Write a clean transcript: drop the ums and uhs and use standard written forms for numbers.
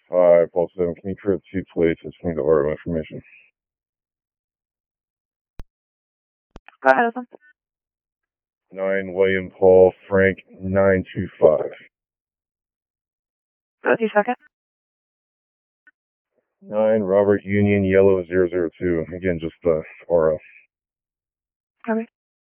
5, Paul 7. Can you correct 2 plates? I just need the order information. Go ahead, listen. 9, William Paul Frank 925. Go to second. 9, Robert Union Yellow 002. Again, just the Oro. Okay.